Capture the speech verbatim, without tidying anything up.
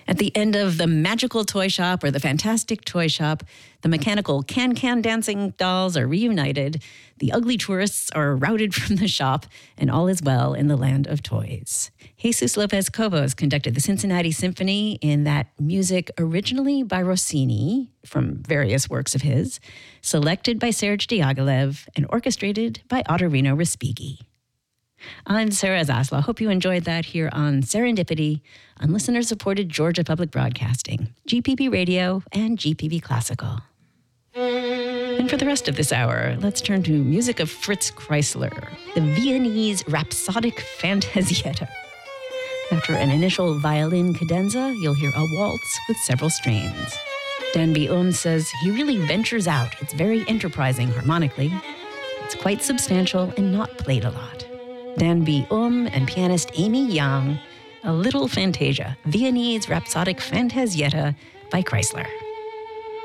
At the end of the magical toy shop or the fantastic toy shop, the mechanical can-can dancing dolls are reunited, the ugly tourists are routed from the shop, and all is well in the land of toys. Jesus Lopez Cobos conducted the Cincinnati Symphony in that music originally by Rossini from various works of his, selected by Serge Diaghilev, and orchestrated by Ottorino Respighi. I'm Sarah Zaslow. Hope you enjoyed that here on Serendipity on listener-supported Georgia Public Broadcasting, G P B Radio, and G P B Classical. And for the rest of this hour, let's turn to music of Fritz Kreisler, the Viennese Rhapsodic Fantasietta. After an initial violin cadenza, you'll hear a waltz with several strains. Danby Ohm says he really ventures out. It's very enterprising harmonically. It's quite substantial and not played a lot. Danby Ohm and pianist Amy Young, A Little Fantasia, Viennese Rhapsodic Fantasietta by Kreisler.